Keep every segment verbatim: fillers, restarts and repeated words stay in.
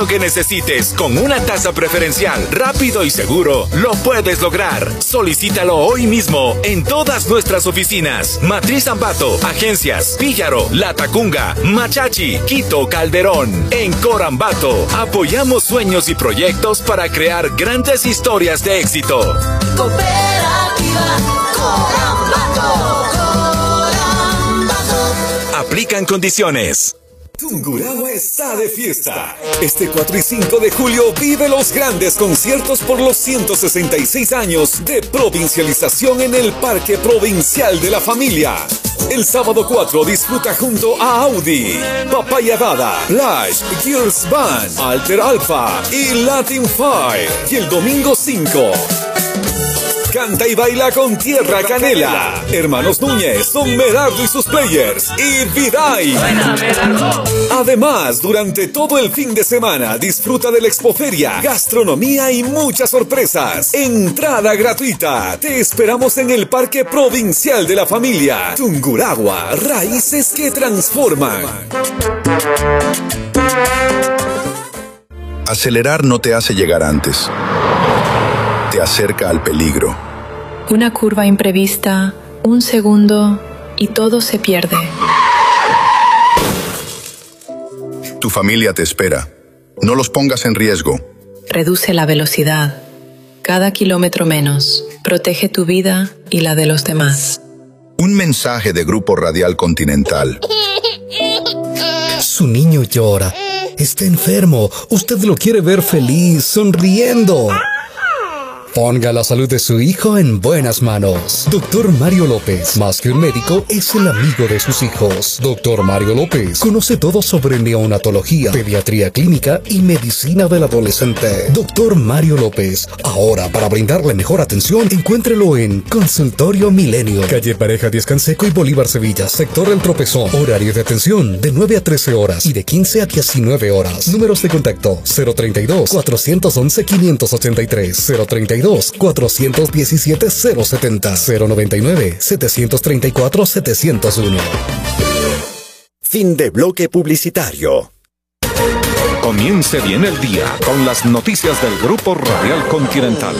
que necesites con una tasa preferencial, rápido y seguro, lo puedes lograr. Solicítalo hoy mismo en todas nuestras oficinas. Matriz Ambato, Agencias, Píllaro, La Tacunga, Machachi, Quito, Calderón. En Corambato, apoyamos sueños y proyectos para crear grandes historias de éxito. Cooperativa Corambato. Corambato. Aplican condiciones. Tungurahua está de fiesta. Este cuatro y cinco de julio vive los grandes conciertos por los ciento sesenta y seis años de provincialización en el Parque Provincial de la Familia. El sábado cuatro disfruta junto a Audi, Papaya Dada, Flash, Gears Band, Alter Alpha y Latin Fire. Y el domingo cinco... canta y baila con Tierra Canela, Hermanos Núñez, Don Medardo y sus players, y Viday. Además, durante todo el fin de semana, disfruta de la expoferia, gastronomía y muchas sorpresas. Entrada gratuita. Te esperamos en el Parque Provincial de la Familia. Tungurahua, raíces que transforman. Acelerar no te hace llegar antes. Te acerca al peligro. Una curva imprevista, un segundo y todo se pierde. Tu familia te espera. No los pongas en riesgo. Reduce la velocidad. Cada kilómetro menos. Protege tu vida y la de los demás. Un mensaje de Grupo Radial Continental. Su niño llora. Está enfermo. Usted lo quiere ver feliz, sonriendo. Ponga la salud de su hijo en buenas manos. Doctor Mario López, más que un médico, es el amigo de sus hijos. Doctor Mario López conoce todo sobre neonatología, pediatría clínica y medicina del adolescente. Doctor Mario López, ahora para brindarle mejor atención, encuéntrelo en Consultorio Milenio, calle Pareja Díaz Canseco y Bolívar Sevilla, sector El Tropezón. Horario de atención de nueve a trece horas y de quince a diecinueve horas. Números de contacto cero treinta y dos, cuatrocientos once, quinientos ochenta y tres, cero treinta y dos, cuatrocientos diecisiete, cero setenta, cero noventa y nueve, setecientos treinta y cuatro, setecientos uno. Fin de bloque publicitario. Comience bien el día con las noticias del Grupo Radial Continental.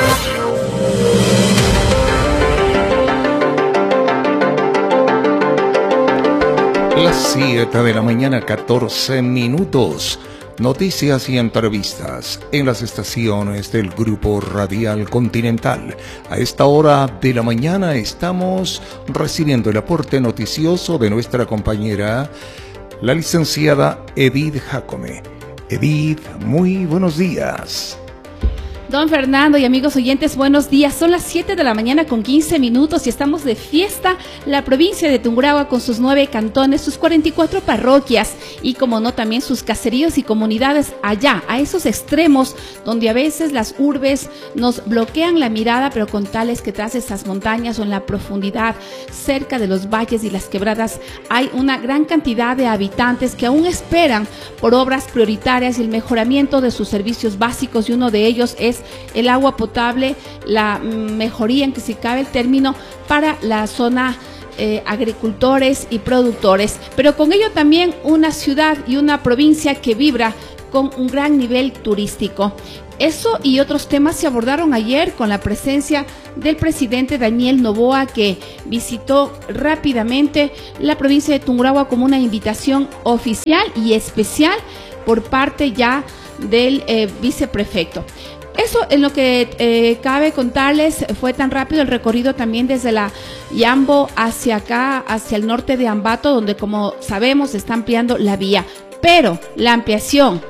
Las siete de la mañana, catorce minutos. Noticias y entrevistas en las estaciones del Grupo Radial Continental. A esta hora de la mañana estamos recibiendo el aporte noticioso de nuestra compañera, la licenciada Edith Jacome. Edith, muy buenos días. Don Fernando y amigos oyentes, buenos días. Son las siete de la mañana con quince minutos y estamos de fiesta. La provincia de Tungurahua con sus nueve cantones, sus cuarenta y cuatro parroquias y, como no, también sus caseríos y comunidades allá, a esos extremos donde a veces las urbes nos bloquean la mirada, pero con tales que tras esas montañas o en la profundidad, cerca de los valles y las quebradas, hay una gran cantidad de habitantes que aún esperan por obras prioritarias y el mejoramiento de sus servicios básicos, y uno de ellos es el agua potable, la mejoría, en que si cabe el término, para la zona eh, agricultores y productores, pero con ello también una ciudad y una provincia que vibra con un gran nivel turístico. Eso y otros temas se abordaron ayer con la presencia del presidente Daniel Noboa, que visitó rápidamente la provincia de Tungurahua como una invitación oficial y especial por parte ya del eh, viceprefecto. Eso en lo que eh, cabe contarles, fue tan rápido el recorrido también desde la Yambo hacia acá, hacia el norte de Ambato, donde, como sabemos, se está ampliando la vía. Pero la ampliación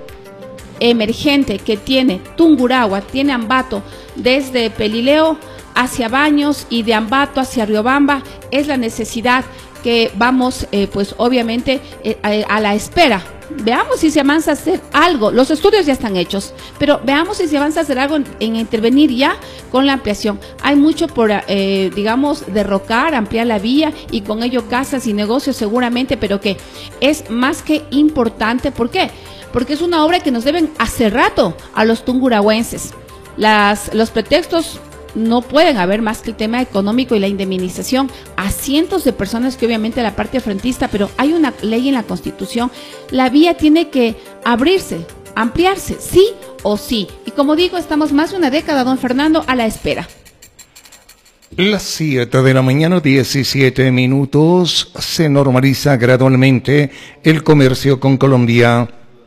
emergente que tiene Tungurahua, tiene Ambato desde Pelileo hacia Baños y de Ambato hacia Riobamba, es la necesidad que vamos, eh, pues obviamente, eh, a, a la espera. Veamos si se avanza a hacer algo. Los estudios ya están hechos, pero veamos si se avanza a hacer algo en, en intervenir ya con la ampliación. Hay mucho por, eh, digamos, derrocar, ampliar la vía y con ello casas y negocios seguramente, pero que es más que importante. ¿Por qué? Porque es una obra que nos deben hace rato a los tungurahuenses. Las, los pretextos no pueden haber más que el tema económico y la indemnización a cientos de personas, que obviamente la parte frentista, pero hay una ley en la Constitución. La vía tiene que abrirse ampliarse, sí o sí. Y como digo, estamos más de una década, don Fernando, a la espera. Las siete de la mañana, diecisiete minutos, se normaliza gradualmente el comercio con Colombia.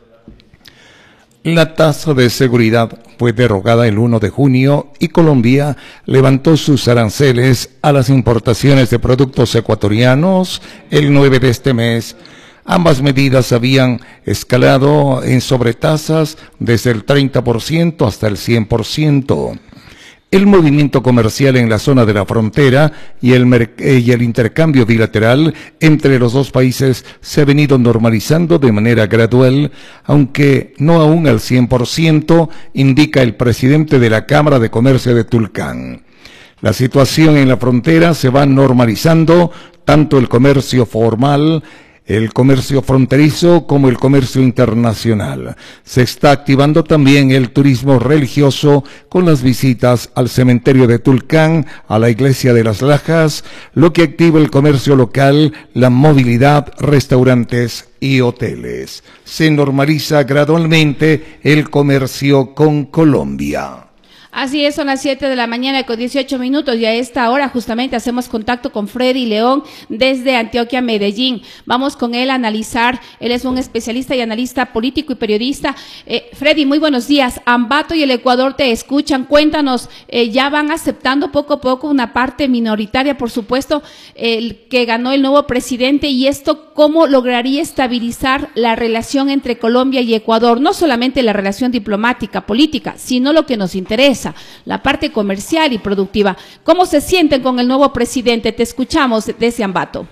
La tasa de seguridad fue derogada el primero de junio y Colombia levantó sus aranceles a las importaciones de productos ecuatorianos el nueve de este mes. Ambas medidas habían escalado en sobretasas desde el treinta por ciento hasta el cien por ciento. El movimiento comercial en la zona de la frontera y el, y el intercambio bilateral entre los dos países se ha venido normalizando de manera gradual, aunque no aún al cien por ciento, indica el presidente de la Cámara de Comercio de Tulcán. La situación en la frontera se va normalizando, tanto el comercio formal, el comercio fronterizo como el comercio internacional. Se está activando también el turismo religioso con las visitas al cementerio de Tulcán, a la iglesia de las Lajas, lo que activa el comercio local, la movilidad, restaurantes y hoteles. Se normaliza gradualmente el comercio con Colombia. Así es, son las siete de la mañana con dieciocho minutos y a esta hora justamente hacemos contacto con Freddy León desde Antioquia, Medellín. Vamos con él a analizar, él es un especialista y analista político y periodista. Eh, Freddy, muy buenos días. Ambato y el Ecuador te escuchan. Cuéntanos, eh, ya van aceptando poco a poco una parte minoritaria, por supuesto, el que ganó el nuevo presidente, y esto cómo lograría estabilizar la relación entre Colombia y Ecuador, no solamente la relación diplomática, política, sino lo que nos interesa, la parte comercial y productiva. ¿Cómo se sienten con el nuevo presidente? Te escuchamos desde Ambato.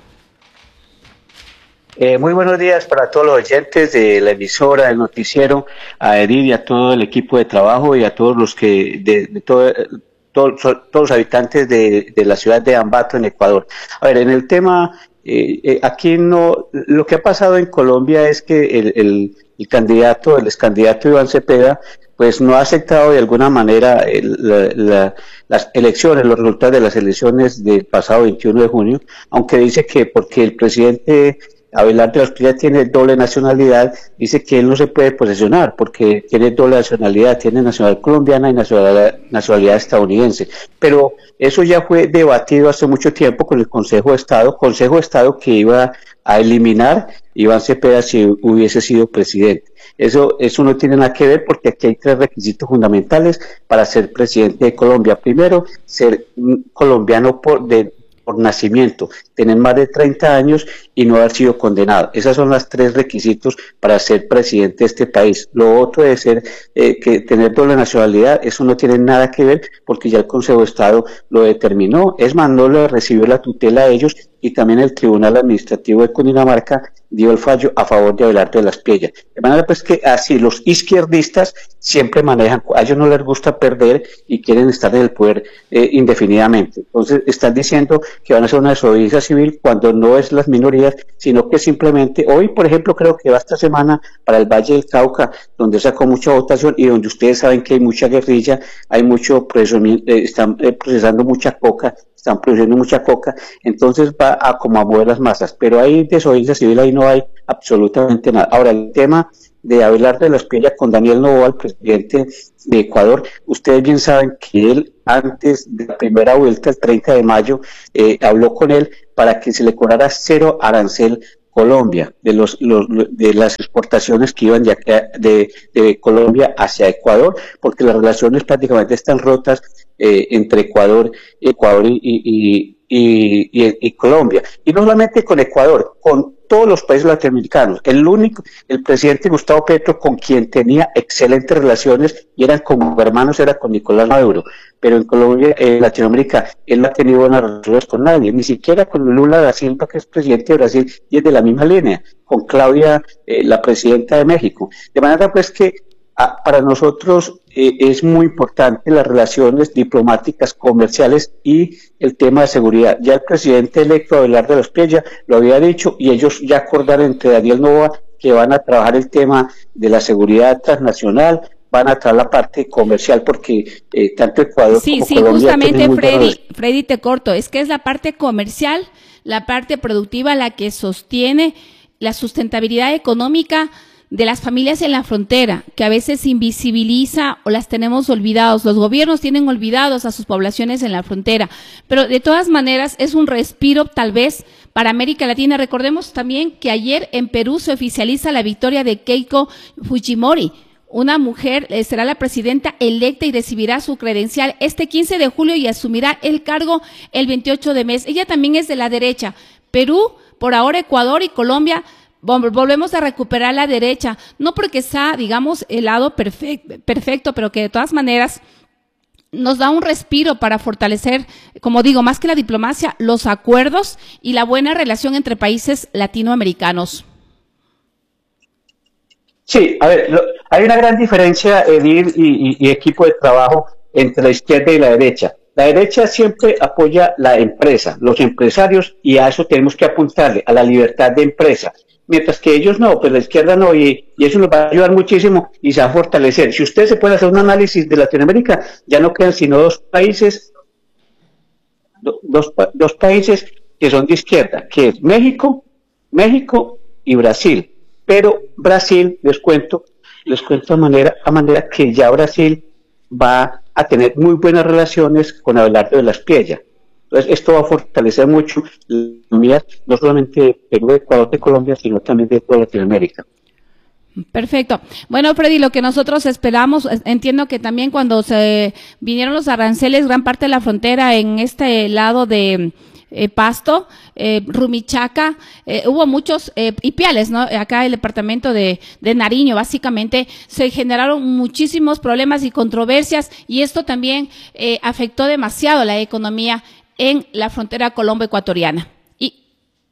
Eh, muy buenos días para todos los oyentes de la emisora, del noticiero, a Edith y a todo el equipo de trabajo y a todos los que, de, de todo, todo, todos los habitantes de, de la ciudad de Ambato en Ecuador. A ver, en el tema, eh, eh, aquí no, lo que ha pasado en Colombia es que el, el, el candidato, el excandidato Iván Cepeda, pues no ha aceptado de alguna manera el, la, la, las elecciones, los resultados de las elecciones del pasado veintiuno de junio, aunque dice que porque el presidente Abelardo de la Espriella tiene doble nacionalidad, dice que él no se puede posesionar porque tiene doble nacionalidad, tiene nacionalidad colombiana y nacionalidad, nacionalidad estadounidense. Pero eso ya fue debatido hace mucho tiempo con el Consejo de Estado, Consejo de Estado que iba a eliminar Iván Cepeda si hubiese sido presidente. Eso, eso no tiene nada que ver porque aquí hay tres requisitos fundamentales para ser presidente de Colombia. Primero, ser colombiano por, de, por nacimiento, tener más de treinta años y no haber sido condenado. Esos son los tres requisitos para ser presidente de este país. Lo otro es ser, eh, que tener doble nacionalidad, eso no tiene nada que ver porque ya el Consejo de Estado lo determinó. Es más, no le recibió la tutela a ellos y también el Tribunal Administrativo de Cundinamarca dio el fallo a favor de Abelardo de la Espriella. De manera pues que así los izquierdistas siempre manejan, a ellos no les gusta perder y quieren estar en el poder eh, indefinidamente. Entonces están diciendo que van a hacer una desobediencia civil cuando no es las minorías, sino que simplemente, hoy por ejemplo creo que va esta semana para el Valle del Cauca, donde sacó mucha votación y donde ustedes saben que hay mucha guerrilla, hay mucho procesamiento, eh, están eh, procesando mucha coca, están produciendo mucha coca, entonces va a como a mover las masas, pero hay desobediencia civil, ahí no hay absolutamente nada. Ahora, el tema de Abelardo de la Espriella con Daniel Noboa, el presidente de Ecuador, ustedes bien saben que él antes de la primera vuelta, el treinta de mayo, eh, habló con él para que se le cobrara cero arancel Colombia, de los, los de las exportaciones que iban de, acá, de, de Colombia hacia Ecuador, porque las relaciones prácticamente están rotas eh, entre Ecuador, Ecuador y, y, y, y, y Colombia. Y no solamente con Ecuador, con todos los países latinoamericanos. El único, el presidente Gustavo Petro, con quien tenía excelentes relaciones y eran como hermanos, era con Nicolás Maduro. Pero en Colombia, en Latinoamérica, él no ha tenido buenas relaciones con nadie, ni siquiera con Lula da Silva, que es presidente de Brasil, y es de la misma línea, con Claudia, eh, la presidenta de México. De manera pues que a, para nosotros eh, es muy importante las relaciones diplomáticas, comerciales y el tema de seguridad. Ya el presidente electo Abelardo de la Espriella lo había dicho y ellos ya acordaron entre Daniel Noboa que van a trabajar el tema de la seguridad transnacional, van a traer la parte comercial porque eh, tanto Ecuador sí, como sí, Colombia... Sí, justamente Freddy, buenos... Freddy, te corto, es que es la parte comercial, la parte productiva la que sostiene la sustentabilidad económica de las familias en la frontera, que a veces invisibiliza o las tenemos olvidados. Los gobiernos tienen olvidados a sus poblaciones en la frontera, pero de todas maneras es un respiro tal vez para América Latina. Recordemos también que ayer en Perú se oficializa la victoria de Keiko Fujimori. Una mujer eh, será la presidenta electa y recibirá su credencial este quince de julio y asumirá el cargo el veintiocho de mes. Ella también es de la derecha. Perú, por ahora Ecuador y Colombia, volvemos a recuperar la derecha, no porque sea, digamos, el lado perfecto, perfecto, pero que de todas maneras nos da un respiro para fortalecer, como digo, más que la diplomacia, los acuerdos y la buena relación entre países latinoamericanos. Sí, a ver, lo, hay una gran diferencia, Edith, y, y, y equipo de trabajo entre la izquierda y la derecha. La derecha siempre apoya la empresa, los empresarios, y a eso tenemos que apuntarle, a la libertad de empresa. Mientras que ellos no, pues la izquierda no, y, y eso nos va a ayudar muchísimo y se va a fortalecer. Si ustedes se pueden hacer un análisis de Latinoamérica, ya no quedan sino dos países, do, dos, dos países que son de izquierda, que es México, México y Brasil. Pero Brasil, les cuento, les cuento a manera, a manera que ya Brasil va a tener muy buenas relaciones con Abelardo de la Espriella. Entonces, esto va a fortalecer mucho la economía, no solamente de Perú, Ecuador, de Colombia, sino también de toda Latinoamérica. Perfecto. Bueno, Freddy, lo que nosotros esperamos, entiendo que también cuando se vinieron los aranceles, gran parte de la frontera en este lado de Eh, Pasto, eh, Rumichaca, eh, hubo muchos eh, Ipiales, ¿no? Acá el departamento de, de Nariño, básicamente se generaron muchísimos problemas y controversias, y esto también eh, afectó demasiado la economía en la frontera colombo-ecuatoriana. Y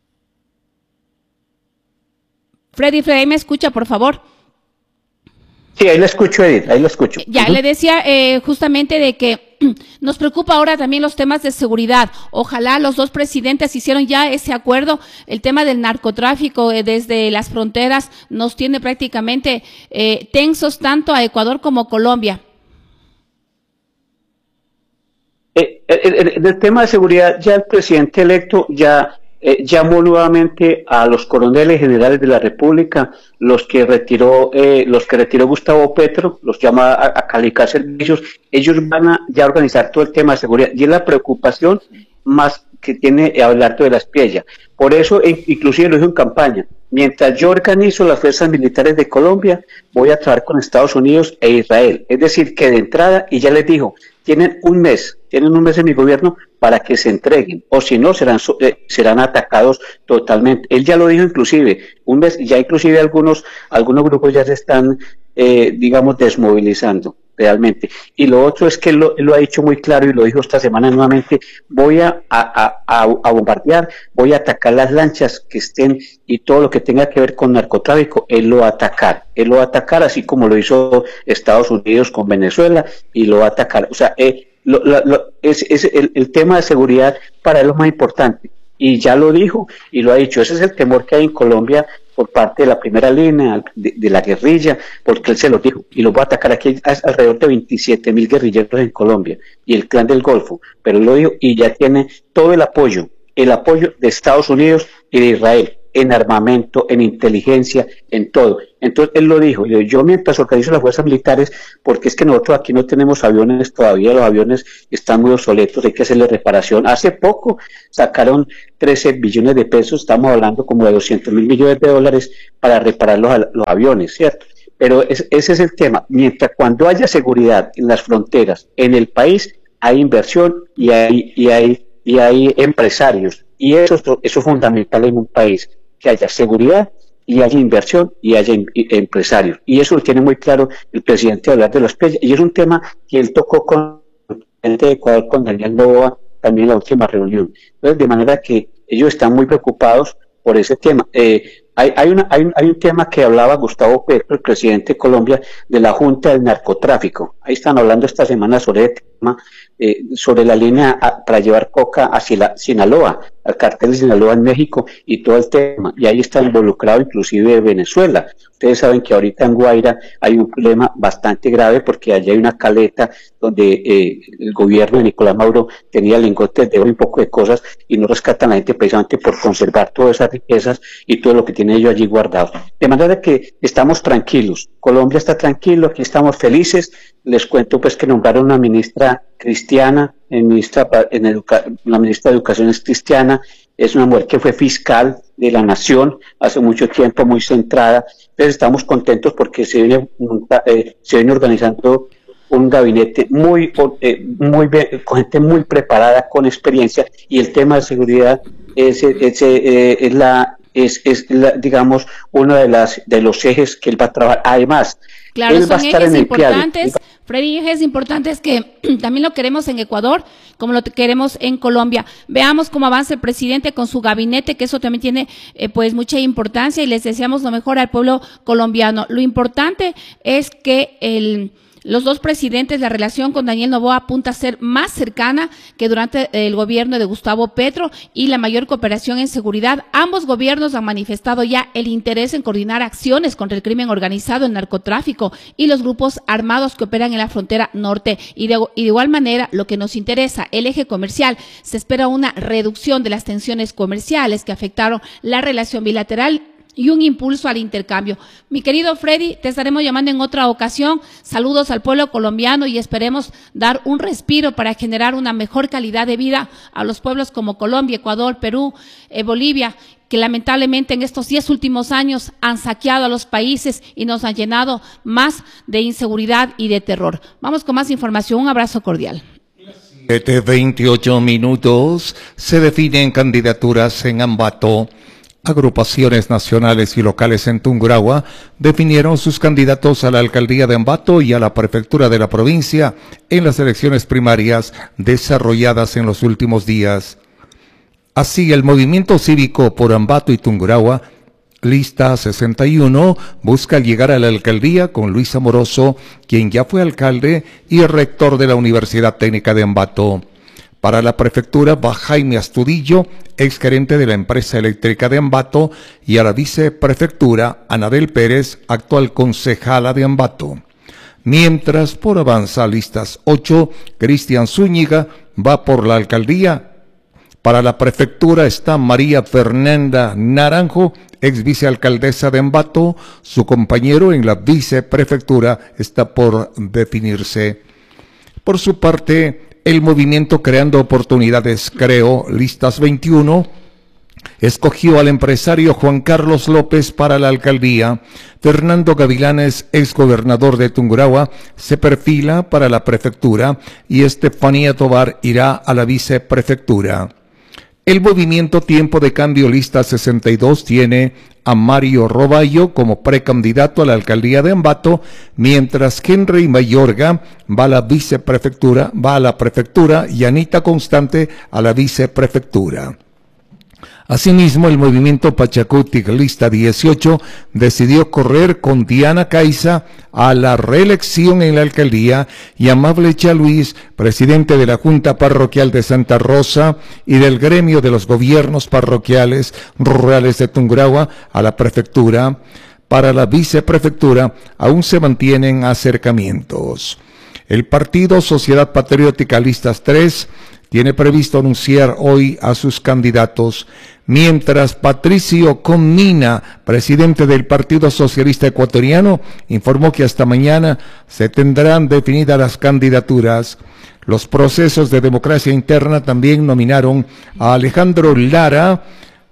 Freddy, Freddy, ¿me escucha, por favor? Sí, ahí lo escucho, Edith, ahí lo escucho. Ya, uh-huh. Le decía eh, justamente de que nos preocupa ahora también los temas de seguridad. Ojalá los dos presidentes hicieron ya ese acuerdo. El tema del narcotráfico eh, desde las fronteras nos tiene prácticamente eh, tensos tanto a Ecuador como Colombia. Eh, el, el, el tema de seguridad, ya el presidente electo ya eh, llamó nuevamente a los coroneles generales de la República, los que retiró eh, los que retiró Gustavo Petro, los llama a, a calificar servicios. Ellos van a ya organizar todo el tema de seguridad, y es la preocupación más que tiene Abelardo de la Espriella. Por eso, inclusive lo dijo en campaña: mientras yo organizo las fuerzas militares de Colombia, voy a trabajar con Estados Unidos e Israel. Es decir, que de entrada, y ya les dijo, tienen un mes, tienen un mes en mi gobierno para que se entreguen, o si no, serán, eh, serán atacados totalmente. Él ya lo dijo inclusive, un mes, ya inclusive algunos, algunos grupos ya se están, eh, digamos, desmovilizando realmente. Y lo otro es que él lo, él lo ha dicho muy claro, y lo dijo esta semana nuevamente: voy a, a, a, a bombardear, voy a atacar las lanchas que estén, y todo lo que tenga que ver con narcotráfico, él lo va a atacar, él lo va a atacar, así como lo hizo Estados Unidos con Venezuela, y lo va a atacar. O sea, eh, lo, lo, lo, es, es el, el tema de seguridad para él es lo más importante, y ya lo dijo y lo ha dicho. Ese es el temor que hay en Colombia por parte de la primera línea, de, de la guerrilla, porque él se lo dijo, y lo va a atacar. Aquí hay alrededor de veintisiete mil guerrilleros en Colombia, y el Clan del Golfo, pero él lo dijo, y ya tiene todo el apoyo, el apoyo de Estados Unidos y de Israel, en armamento, en inteligencia, en todo. Entonces él lo dijo, y yo mientras organizo las fuerzas militares, porque es que nosotros aquí no tenemos aviones todavía, los aviones están muy obsoletos, hay que hacerle reparación. Hace poco sacaron trece billones de pesos, estamos hablando como de doscientos mil millones de dólares para reparar los, los aviones, ¿cierto? Pero es, ese es el tema. Mientras cuando haya seguridad en las fronteras, en el país, hay inversión y hay, y hay, y hay empresarios. Y eso, eso es fundamental en un país, que haya seguridad y haya inversión y haya em, empresarios. Y eso lo tiene muy claro el presidente Abelardo de la Espriella, y es un tema que él tocó con el presidente de Ecuador, con Daniel Noboa, también en la última reunión. Entonces, de manera que ellos están muy preocupados por ese tema. Eh, hay, hay, una, hay, un, hay un tema que hablaba Gustavo Petro, el presidente de Colombia, de la Junta del Narcotráfico. Ahí están hablando esta semana sobre eh, sobre la línea a, para llevar coca hacia la, Sinaloa, al cartel de Sinaloa en México y todo el tema, y ahí está involucrado inclusive Venezuela. Ustedes saben que ahorita en Guaira hay un problema bastante grave porque allá hay una caleta donde eh, el gobierno de Nicolás Maduro tenía lingotes de oro y un poco de cosas y no rescatan a la gente precisamente por conservar todas esas riquezas y todo lo que tienen ellos allí guardado. De manera que estamos tranquilos, Colombia está tranquilo, aquí estamos felices. Les cuento pues que nombraron una ministra cristiana, en ministra, en educa, la ministra de Educación es cristiana, es una mujer que fue fiscal de la nación hace mucho tiempo, muy centrada. Entonces estamos contentos porque se viene, eh, se viene organizando un gabinete muy, eh, muy bien, con gente muy preparada, con experiencia, y el tema de seguridad es, es, eh, es la es, es la, digamos, uno de las de los ejes que él va a trabajar. Además, claro, él son va a estar ejes en el importantes, Freddy, ejes importantes que también lo queremos en Ecuador, como lo queremos en Colombia. Veamos cómo avanza el presidente con su gabinete, que eso también tiene eh, pues mucha importancia, y les deseamos lo mejor al pueblo colombiano. Lo importante es que el los dos presidentes, la relación con Daniel Noboa apunta a ser más cercana que durante el gobierno de Gustavo Petro, y la mayor cooperación en seguridad. Ambos gobiernos han manifestado ya el interés en coordinar acciones contra el crimen organizado, el narcotráfico y los grupos armados que operan en la frontera norte. Y de, y de igual manera, lo que nos interesa, el eje comercial, se espera una reducción de las tensiones comerciales que afectaron la relación bilateral y un impulso al intercambio. Mi querido Freddy, te estaremos llamando en otra ocasión. Saludos al pueblo colombiano y esperemos dar un respiro para generar una mejor calidad de vida a los pueblos como Colombia, Ecuador, Perú, eh, Bolivia, que lamentablemente en estos diez últimos años han saqueado a los países y nos han llenado más de inseguridad y de terror. Vamos con más información. Un abrazo cordial. siete veintiocho minutos. Se definen candidaturas en Ambato. Agrupaciones nacionales y locales en Tungurahua definieron sus candidatos a la alcaldía de Ambato y a la prefectura de la provincia en las elecciones primarias desarrolladas en los últimos días. Así, el movimiento cívico por Ambato y Tungurahua, lista sesenta y uno, busca llegar a la alcaldía con Luis Amoroso, quien ya fue alcalde y rector de la Universidad Técnica de Ambato. Para la prefectura va Jaime Astudillo, exgerente de la empresa eléctrica de Ambato, y a la viceprefectura Anabel Pérez, actual concejala de Ambato. Mientras, por Avanza Listas ocho, Cristian Zúñiga va por la alcaldía. Para la prefectura está María Fernanda Naranjo, ex vicealcaldesa de Ambato. Su compañero en la viceprefectura está por definirse. Por su parte, el movimiento Creando Oportunidades, Creo, Listas veintiuno, escogió al empresario Juan Carlos López para la alcaldía. Fernando Gavilanes, exgobernador de Tungurahua, se perfila para la prefectura y Estefanía Tobar irá a la viceprefectura. El movimiento Tiempo de Cambio Lista sesenta y dos tiene a Mario Roballo como precandidato a la alcaldía de Ambato, mientras Henry Mayorga va a la viceprefectura, va a la prefectura y Anita Constante a la viceprefectura. Asimismo, el movimiento Pachacutic Lista dieciocho decidió correr con Diana Caiza a la reelección en la alcaldía y Amable Chaluis, presidente de la Junta Parroquial de Santa Rosa y del Gremio de los Gobiernos Parroquiales Rurales de Tungurahua, a la prefectura. Para la viceprefectura aún se mantienen acercamientos. El partido Sociedad Patriótica Listas tres tiene previsto anunciar hoy a sus candidatos, mientras Patricio Comina, presidente del Partido Socialista Ecuatoriano, informó que hasta mañana se tendrán definidas las candidaturas. Los procesos de democracia interna también nominaron a Alejandro Lara,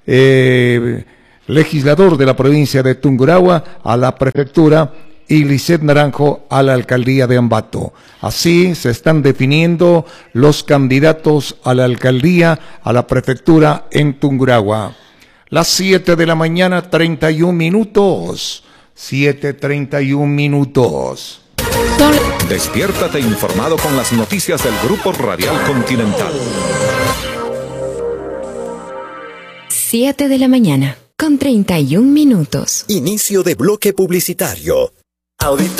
eh, legislador de la provincia de Tungurahua, a la prefectura, y Lisset Naranjo a la alcaldía de Ambato. Así se están definiendo los candidatos a la alcaldía, a la prefectura en Tungurahua. Las siete de la mañana, treinta y un minutos. siete treinta y un minutos. Despiértate informado con las noticias del Grupo Radial Continental. siete de la mañana, con treinta y un minutos. Inicio de bloque publicitario. Auditorio.